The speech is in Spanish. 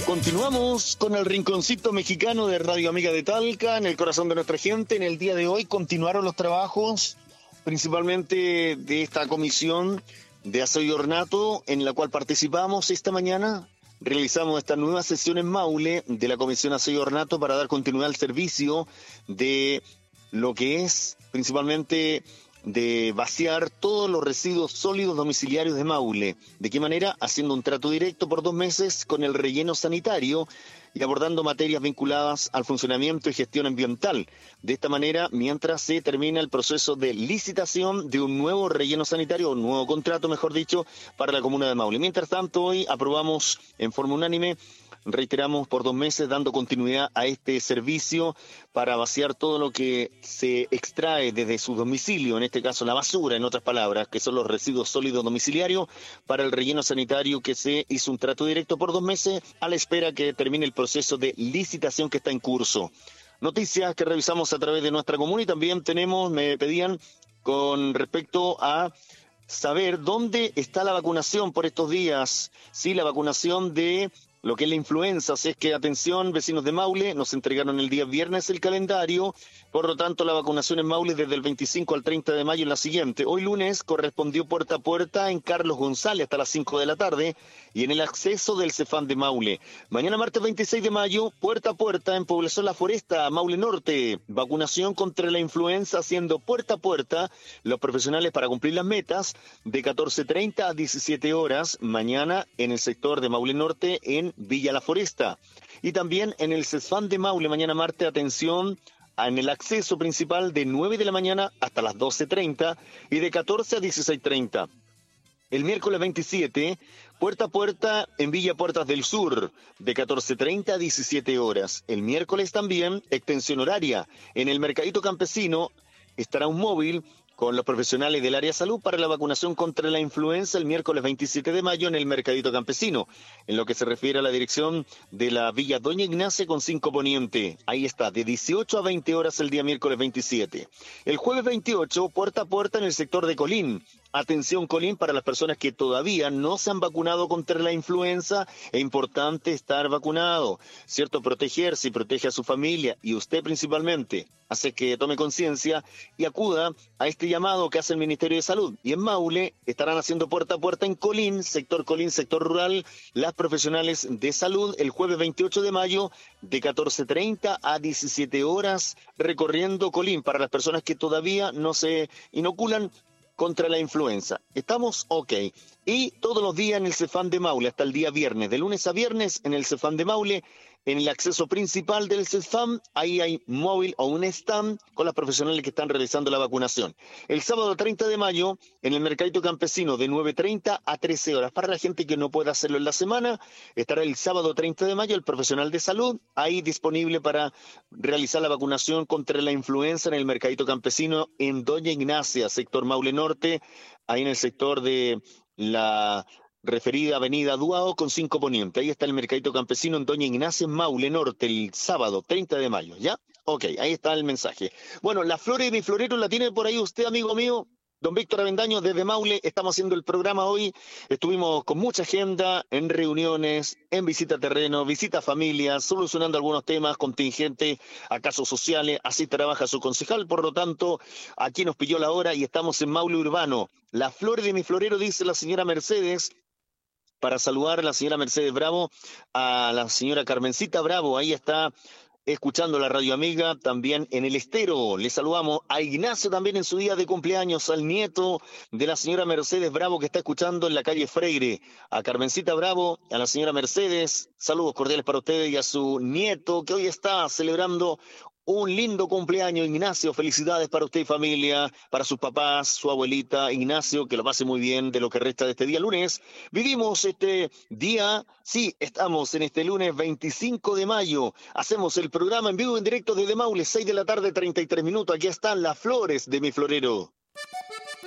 Continuamos con el rinconcito mexicano de Radio Amiga de Talca, en el corazón de nuestra gente. En el día de hoy continuaron los trabajos, principalmente de esta comisión de aseo y ornato, en la cual participamos esta mañana. Realizamos esta nueva sesión en Maule de la Comisión Aseo y Ornato para dar continuidad al servicio de lo que es principalmente de vaciar todos los residuos sólidos domiciliarios de Maule. ¿De qué manera? Haciendo un trato directo por 2 meses con el relleno sanitario y abordando materias vinculadas al funcionamiento y gestión ambiental. De esta manera, mientras se termina el proceso de licitación de un nuevo relleno sanitario, un nuevo contrato, mejor dicho, para la comuna de Maule. Mientras tanto, hoy aprobamos en forma unánime, reiteramos, por 2 meses, dando continuidad a este servicio para vaciar todo lo que se extrae desde su domicilio, en este caso la basura, en otras palabras, que son los residuos sólidos domiciliarios, para el relleno sanitario, que se hizo un trato directo por 2 meses a la espera que termine el proceso de licitación que está en curso. Noticias que revisamos a través de nuestra comuna y también tenemos, me pedían con respecto a saber dónde está la vacunación por estos días. Sí, la vacunación de lo que es la influenza, así es que atención, vecinos de Maule, nos entregaron el día viernes el calendario, por lo tanto la vacunación en Maule desde el 25 al 30 de mayo es la siguiente. Hoy lunes correspondió puerta a puerta en Carlos González hasta las 5 de la tarde y en el acceso del Cefam de Maule. Mañana martes 26 de mayo, puerta a puerta en Población La Foresta, Maule Norte, vacunación contra la influenza haciendo puerta a puerta los profesionales para cumplir las metas de 14:30 a 17 horas, mañana en el sector de Maule Norte en Villa La Foresta. Y también en el Cefam de Maule, mañana martes, atención, en el acceso principal de 9 de la mañana hasta las 12:30 y de 14 a 16:30. El miércoles 27, puerta a puerta en Villa Puertas del Sur, de 14:30 a 17 horas. El miércoles también, extensión horaria. En el Mercadito Campesino estará un móvil con los profesionales del área de salud para la vacunación contra la influenza el miércoles 27 de mayo en el Mercadito Campesino. En lo que se refiere a la dirección de la Villa Doña Ignacia con 5 Poniente. Ahí está, de 18 a 20 horas el día miércoles 27. El jueves 28, puerta a puerta en el sector de Colín. Atención, Colín, para las personas que todavía no se han vacunado contra la influenza, es importante estar vacunado, ¿cierto? Protegerse y protege a su familia y usted principalmente. Hace que tome conciencia y acuda a este llamado que hace el Ministerio de Salud. Y en Maule estarán haciendo puerta a puerta en Colín, sector rural, las profesionales de salud el jueves 28 de mayo de 14:30 a 17 horas recorriendo Colín para las personas que todavía no se inoculan contra la influenza. ¿Estamos? Ok. Y todos los días en el Cefam de Maule, hasta el día viernes, de lunes a viernes en el Cefam de Maule, en el acceso principal del Cefam, ahí hay móvil o un stand con las profesionales que están realizando la vacunación. El sábado 30 de mayo, en el Mercadito Campesino, de 9:30 a 13 horas. Para la gente que no pueda hacerlo en la semana, estará el sábado 30 de mayo el profesional de salud, ahí disponible para realizar la vacunación contra la influenza en el Mercadito Campesino en Doña Ignacia, sector Maule Norte, ahí en el sector de la referida avenida Duao con 5 Poniente. Ahí está el Mercadito Campesino en Doña Ignacia, en Maule Norte, el sábado 30 de mayo, ¿ya? Ok, ahí está el mensaje. Bueno, la flor de mi florero la tiene por ahí usted, amigo mío. Don Víctor Avendaño, desde Maule, estamos haciendo el programa hoy. Estuvimos con mucha agenda, en reuniones, en visita a terreno, visita a familias, solucionando algunos temas contingentes a casos sociales. Así trabaja su concejal, por lo tanto, aquí nos pilló la hora y estamos en Maule Urbano. La flor de mi florero, dice la señora Mercedes, para saludar a la señora Mercedes Bravo, a la señora Carmencita Bravo, ahí está escuchando la Radio Amiga, también en el Estero. Le saludamos a Ignacio también en su día de cumpleaños, al nieto de la señora Mercedes Bravo que está escuchando en la calle Freire, a Carmencita Bravo, a la señora Mercedes, saludos cordiales para ustedes y a su nieto que hoy está celebrando un lindo cumpleaños. Ignacio, felicidades para usted y familia, para sus papás, su abuelita. Ignacio, que lo pase muy bien de lo que resta de este día lunes. Vivimos este día, sí, estamos en este lunes 25 de mayo. Hacemos el programa en vivo en directo desde Maule, 6 de la tarde, 33 minutos. Aquí están las flores de mi florero.